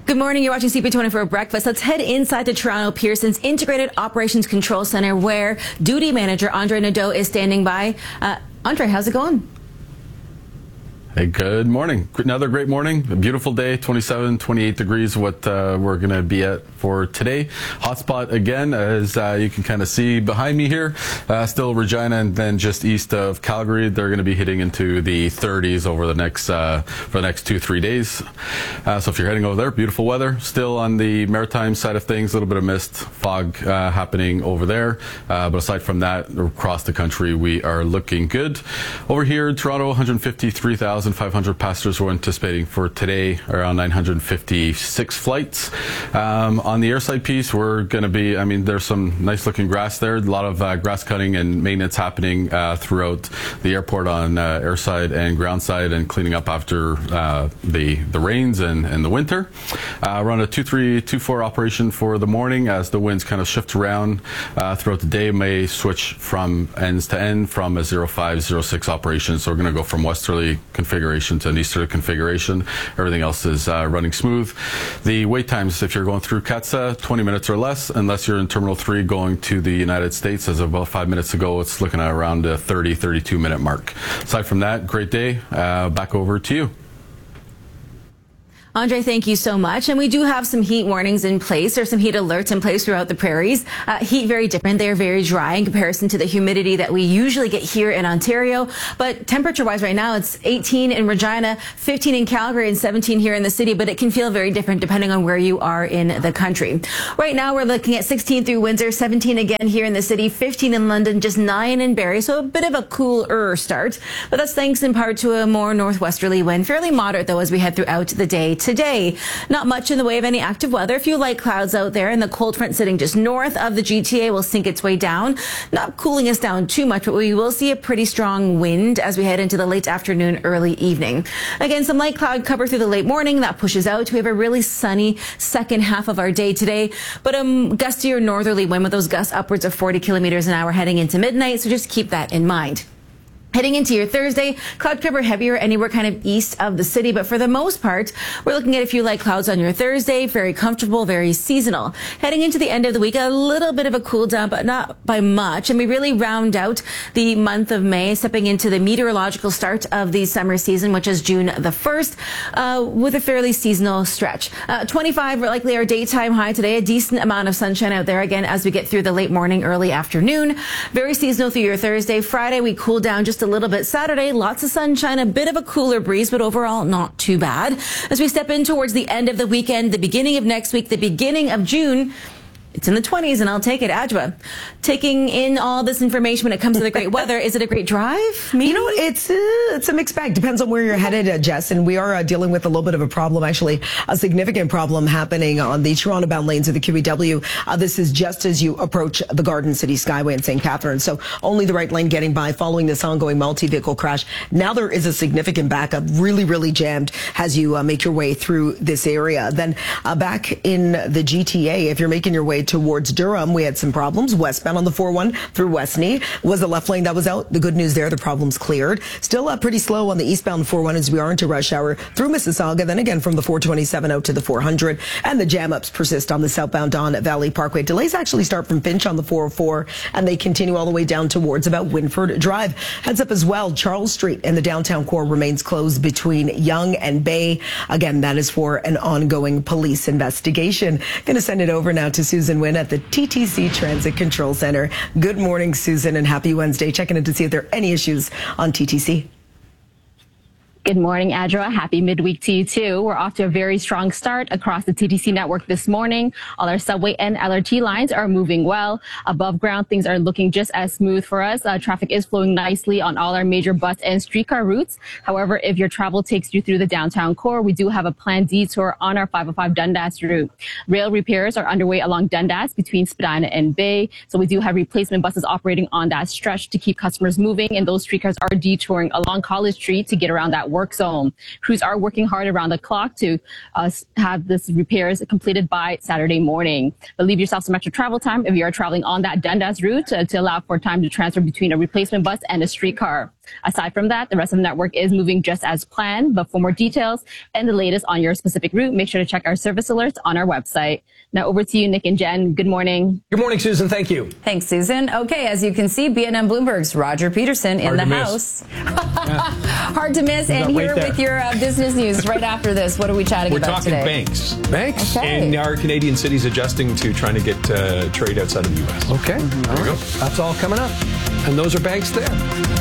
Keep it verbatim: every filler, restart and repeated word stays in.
Good morning. You're watching C P twenty-four Breakfast. Let's head inside to Toronto Pearson's Integrated Operations Control Center, where duty manager Andre Nadeau is standing by. Uh, Andre, how's it going? Hey, good morning. Another great morning. A beautiful day, twenty-seven, twenty-eight degrees, what uh, we're going to be at for today. Hotspot again, as uh, you can kind of see behind me here, uh, still Regina and then just east of Calgary. They're going to be hitting into the thirties over the next, uh, for the next two, three days. Uh, so if you're heading over there, beautiful weather. Still on the maritime side of things, a little bit of mist, fog uh, happening over there. Uh, but aside from that, across the country, we are looking good. Over here in Toronto, one hundred fifty-three thousand five hundred passengers we're anticipating for today, around nine hundred fifty-six flights. Um, on the airside piece, we're going to be, I mean, there's some nice looking grass there, a lot of uh, grass cutting and maintenance happening uh, throughout the airport on uh, airside and ground side, and cleaning up after uh, the, the rains and, and the winter. Uh, we're on a two three two four operation for the morning as the winds kind of shift around uh, throughout the day, may switch from ends to end from a zero five zero six operation. So we're going to go from westerly configuration to an easterly configuration. Everything else is uh, running smooth. The wait times, if you're going through C A T S A, twenty minutes or less, unless you're in Terminal three going to the United States. As of about five minutes ago, it's looking at around a thirty, thirty-two minute mark. Aside from that, great day. Uh, back over to you. Andre, thank you so much. And we do have some heat warnings in place. There's some heat alerts in place throughout the prairies. Uh, heat very different. They are very dry in comparison to the humidity that we usually get here in Ontario. But temperature-wise right now, it's eighteen in Regina, fifteen in Calgary, and seventeen here in the city. But it can feel very different depending on where you are in the country. Right now, we're looking at sixteen through Windsor, seventeen again here in the city, fifteen in London, just nine in Barrie. So a bit of a cooler start. But that's thanks in part to a more northwesterly wind. Fairly moderate, though, as we head throughout the day. Today, not much in the way of any active weather. A few light clouds out there, and the cold front sitting just north of the G T A will sink its way down, not cooling us down too much, but we will see a pretty strong wind as we head into the late afternoon, early evening. Again, some light cloud cover through the late morning. That pushes out. We have a really sunny second half of our day today, but a gustier northerly wind with those gusts upwards of forty kilometers an hour heading into midnight, so just keep that in mind. Heading into your Thursday, cloud cover heavier anywhere kind of east of the city, but for the most part, we're looking at a few light clouds on your Thursday. Very comfortable, very seasonal. Heading into the end of the week, a little bit of a cool down, but not by much. And we really round out the month of May, stepping into the meteorological start of the summer season, which is June the first, uh, with a fairly seasonal stretch. Uh, twenty-five, likely our daytime high today. A decent amount of sunshine out there again as we get through the late morning, early afternoon. Very seasonal through your Thursday. Friday, we cool down just a a little bit. Saturday, lots of sunshine, a bit of a cooler breeze, but overall not too bad. As we step in towards the end of the weekend, the beginning of next week, the beginning of June, it's in the twenties, and I'll take it. Adjoa, taking in all this information when it comes to the great weather, is it a great drive? Maybe? You know what? It's, uh, it's a mixed bag. Depends on where you're headed, uh, Jess. And we are uh, dealing with a little bit of a problem, actually, a significant problem happening on the Toronto-bound lanes of the Q E W. Uh, this is just as you approach the Garden City Skyway in Saint Catharines. So only the right lane getting by following this ongoing multi-vehicle crash. Now there is a significant backup, really, really jammed as you uh, make your way through this area. Then uh, back in the G T A, if you're making your way towards Durham, we had some problems. Westbound on the four one through Westney was a left lane that was out. The good news there, the problem's cleared. Still uh, pretty slow on the eastbound four one as we are into rush hour through Mississauga. Then again from the four twenty-seven out to the four hundred. And the jam-ups persist on the southbound Don Valley Parkway. Delays actually start from Finch on the four oh four, and they continue all the way down towards about Winford Drive. Heads up as well, Charles Street and the downtown core remains closed between Yonge and Bay. Again, that is for an ongoing police investigation. Going to send it over now to Susan Wynn at the T T C Transit Control Center. Good morning, Susan, and happy Wednesday. Checking in to see if there are any issues on T T C. Good morning, Adjoa. Happy midweek to you, too. We're off to a very strong start across the T T C network this morning. All our subway and L R T lines are moving well. Above ground, things are looking just as smooth for us. Uh, traffic is flowing nicely on all our major bus and streetcar routes. However, if your travel takes you through the downtown core, we do have a planned detour on our five oh five Dundas route. Rail repairs are underway along Dundas between Spadina and Bay. So we do have replacement buses operating on that stretch to keep customers moving, and those streetcars are detouring along College Street to get around that work zone. Crews are working hard around the clock to uh, have this repairs completed by Saturday morning. But leave yourself some extra travel time if you are traveling on that Dundas route uh, to allow for time to transfer between a replacement bus and a streetcar. Aside from that, the rest of the network is moving just as planned. But for more details and the latest on your specific route, make sure to check our service alerts on our website. Now over to you, Nick and Jen. Good morning. Good morning, Susan. Thank you. Thanks, Susan. Okay, as you can see, B N N Bloomberg's Roger Peterson in Hard the to house. Hard to miss. And right here there. with your uh, business news right after this. What are we chatting We're about talking today? banks. Banks. Okay. And our Canadian cities adjusting to trying to get uh, trade outside of the U S. Okay. All right. That's all coming up. And those are banks there.